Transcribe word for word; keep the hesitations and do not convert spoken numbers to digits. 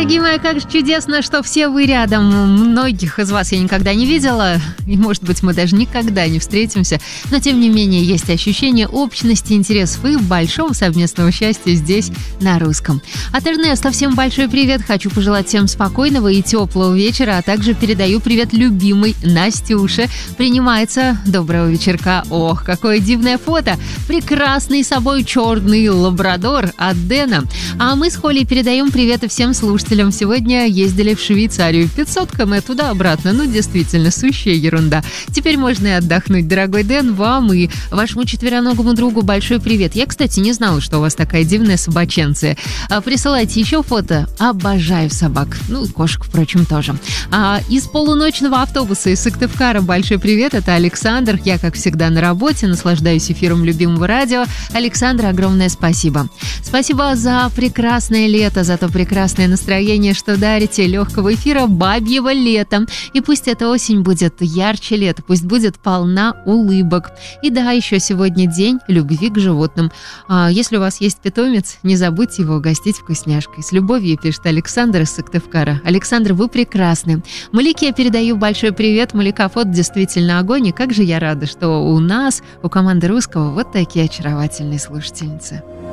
Дорогие мои, как же чудесно, что все вы рядом. Многих из вас я никогда не видела, и, может быть, мы даже никогда не встретимся. Но, тем не менее, есть ощущение общности интересов и большого совместного счастья здесь, на русском. От Эрнеста всем большой привет. Хочу пожелать всем спокойного и теплого вечера, а также передаю привет любимой Настюше. Принимается доброго вечерка. Ох, какое дивное фото. Прекрасный собой черный лабрадор от Дэна. А мы с Холей передаем привет всем слушателям. Сегодня ездили в Швейцарию. пятьсот километров туда-обратно. Ну, действительно, сущая ерунда. Теперь можно и отдохнуть. Дорогой Дэн, вам и вашему четвероногому другу большой привет. Я, кстати, не знала, что у вас такая дивная собаченция. Присылайте еще фото. Обожаю собак. Ну, кошек, впрочем, тоже. А из полуночного автобуса из Сыктывкара большой привет. Это Александр. Я, как всегда, на работе. Наслаждаюсь эфиром любимого радио. Александр, огромное спасибо. Спасибо за прекрасное лето, за то прекрасное настроение, что дарите, легкого эфира бабьего лета. И пусть эта осень будет ярче лета, пусть будет полна улыбок. И да, еще сегодня день любви к животным. А если у вас есть питомец, не забудьте его угостить вкусняшкой. С любовью, пишет Александр из Сыктывкара. Александр, вы прекрасны. Малике я передаю большой привет. Малика, фото действительно огонь. И как же я рада, что у нас, у команды русского, вот такие очаровательные слушательницы.